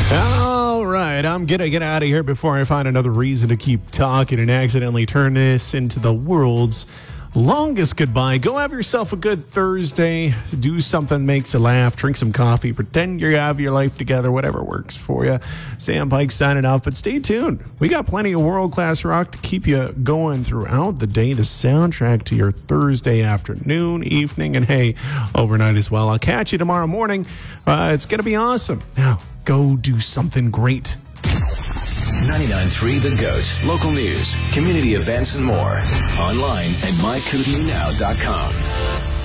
All right, I'm going to get out of here before I find another reason to keep talking and accidentally turn this into the world's longest goodbye. Go have yourself a good Thursday. Do something that makes you laugh. Drink some coffee. Pretend you have your life together. Whatever works for you. Sam Pike signing off, but stay tuned. We got plenty of world-class rock to keep you going throughout the day. The soundtrack to your Thursday afternoon, evening, and hey, overnight as well. I'll catch you tomorrow morning. It's going to be awesome. Now, go do something great. 99.3 The Goat. Local news, community events, and more. Online at mykootenaynow.com.